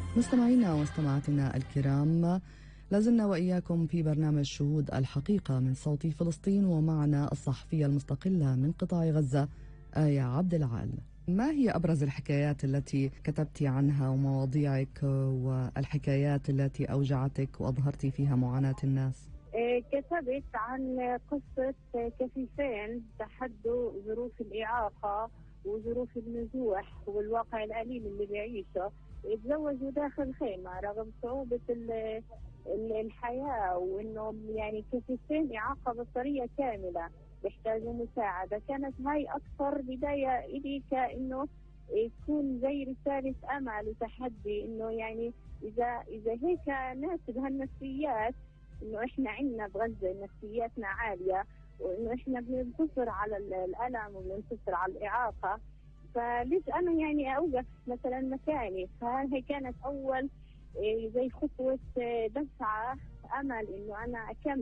مستمعينا ومستمعاتنا الكرام، لازلنا وإياكم في برنامج شهود الحقيقة من صوت فلسطين، ومعنا الصحفية المستقلة من قطاع غزة آية عبد العال. ما هي أبرز الحكايات التي كتبتي عنها ومواضيعك والحكايات التي أوجعتك وأظهرتي فيها معاناة الناس؟ كتبت عن قصة كفيفين تحدوا ظروف الإعاقة وظروف النزوح والواقع الأليم اللي بيعيشه. يتزوجوا داخل خيمة رغم صعوبة الحياة، وإنهم يعني كفيفين إعاقة بصرية كاملة بيحتاجوا مساعدة. كانت هاي أكثر بداية إلي كأنه يكون زي رسالة أمل وتحدي، إنه يعني إذا هيك ناس بهالنفسيات، إنه إحنا عندنا بغزة نفسياتنا عالية، وإنه إحنا بننتصر على الألم وبننتصر على الإعاقة، فليش أنا يعني أوقف مثلا مكاني؟ فهي كانت أول زي خطوة دفعة أمل إنه أنا أكمل.